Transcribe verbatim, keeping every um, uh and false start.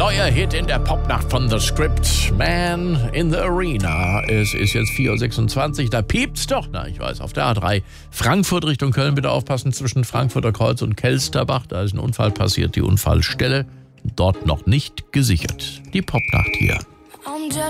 Neuer Hit in der Popnacht von The Script, Man in the Arena. Es ist jetzt vier Uhr sechsundzwanzig, da piept's doch. Na, ich weiß, auf der A drei Frankfurt Richtung Köln, bitte aufpassen, zwischen Frankfurter Kreuz und Kelsterbach. Da ist ein Unfall passiert, die Unfallstelle dort noch nicht gesichert. Die Popnacht hier